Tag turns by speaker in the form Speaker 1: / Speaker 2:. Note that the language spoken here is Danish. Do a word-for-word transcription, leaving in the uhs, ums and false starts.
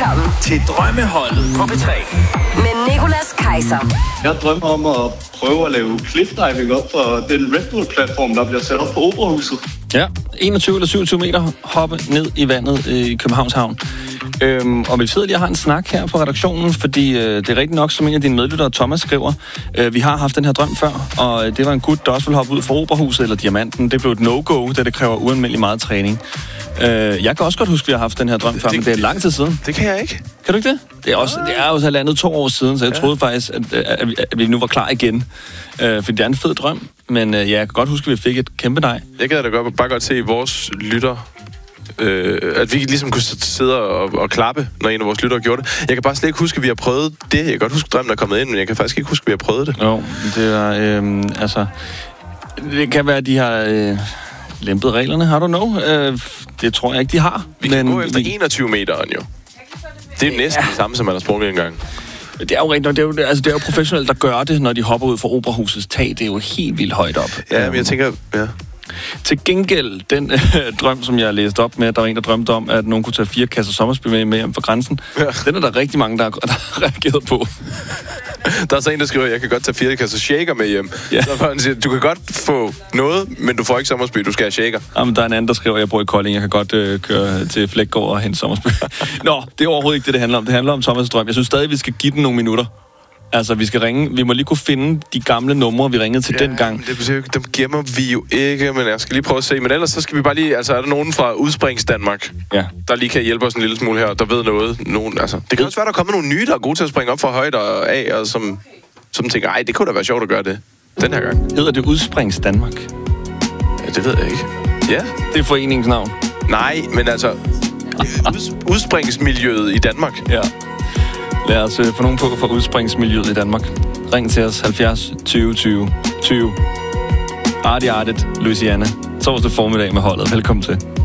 Speaker 1: Velkommen
Speaker 2: til Drømmeholdet på P tre.
Speaker 1: Med Nicolas Kaiser.
Speaker 3: Jeg drømmer om at prøve at lave cliffdiving op for den Red Bull-platform, der bliver sat op på Operahuset.
Speaker 4: Ja, enogtyve eller syvogtyve meter hoppe ned i vandet i Københavns Havn. Øhm, og vi sidder lige og har en snak her på redaktionen, fordi øh, det er rigtigt nok, som en af dine medlyttere, Thomas, skriver. Øh, vi har haft den her drøm før, og øh, det var en gut, der også ville hoppe ud fra Operahuset eller Diamanten. Det blev et no-go, da det kræver uanmeldelig meget træning. Øh, jeg kan også godt huske, at vi har haft den her drøm før, det, men det er lang tid siden.
Speaker 5: Det kan jeg ikke.
Speaker 4: Kan du ikke det? Det er, også, det er jo så landet to år siden, så jeg ja. troede faktisk, at, at, vi, at vi nu var klar igen. Øh, fordi det er en fed drøm, men øh, ja, jeg kan godt huske, at vi fik et kæmpe nej.
Speaker 5: Jeg gad da godt, bare godt se vores lytter, øh, at vi ligesom kunne sidde og, og klappe, når en af vores lyttere gjorde det. Jeg kan bare slet ikke huske, at vi har prøvet det. Jeg kan godt huske, at drømmen er kommet ind, men jeg kan faktisk ikke huske, at vi har prøvet det.
Speaker 4: Jo, det er, øh, altså... Det kan være, at de har øh, lempet reglerne, har du know? Øh, det tror jeg ikke, de har.
Speaker 5: Vi kan men, gå efter enogtyve meteren jo. Det er jo næsten ja. det samme, som man har sprunget engang.
Speaker 4: Det er jo rigtigt, det er jo, altså, det er jo professionelt, der gør det, når de hopper ud fra Operahusets tag. Det er jo helt vildt højt op.
Speaker 5: Ja, men jeg tænker... Ja.
Speaker 4: Til gengæld, den øh, drøm, som jeg læste op med, der var en, der drømte om, at nogen kunne tage fire kasser sommerspil med, med hjem fra grænsen. Ja. Den er der rigtig mange, der har, der har reageret på.
Speaker 5: Der er så en, der skriver, at jeg kan godt tage fire kasser shaker med hjem. Ja. Så han siger, du kan godt få noget, men du får ikke sommerspil, du skal have shaker.
Speaker 4: Jamen, der er en anden, der skriver, at jeg bor i Kolding, jeg kan godt øh, køre til Flækgaard og hente sommerspil. Nå, det er overhovedet ikke det, det handler om. Det handler om Thomas' drøm. Jeg synes stadig, vi skal give den nogle minutter. Altså, vi skal ringe. Vi må lige kunne finde de gamle numre, vi ringede til ja, dengang.
Speaker 5: Det, dem gemmer vi jo ikke, men jeg skal lige prøve at se. Men ellers så skal vi bare lige... Altså, er der nogen fra Udsprings Danmark,
Speaker 4: ja.
Speaker 5: der lige kan hjælpe os en lille smule her, der ved noget? Nogen, altså, det kan også være, der kommer nogle nye, der er gode til at springe op fra højt og af, og som, som tænker, ej, det kunne da være sjovt at gøre det den her gang.
Speaker 4: Hedder det Udsprings Danmark?
Speaker 5: Ja, det ved jeg ikke. Ja.
Speaker 4: Det er foreningens navn.
Speaker 5: Nej, men altså... Udspringsmiljøet i Danmark.
Speaker 4: Ja. Lad os øh, få nogen på fra udspringsmiljøet i Danmark. Ring til os halvfjerds tyve tyve tyve. Artie Artet, Louisiana. Torsdag formiddag med holdet. Velkommen til.